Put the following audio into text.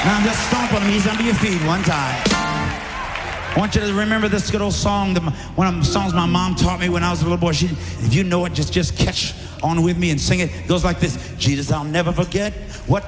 Now just stomp on him. He's under your feet one time. I want you to remember this good old song, one of the songs my mom taught me when I was a little boy. If you know it, just catch on with me and sing it. It goes like this. Jesus, I'll never forget what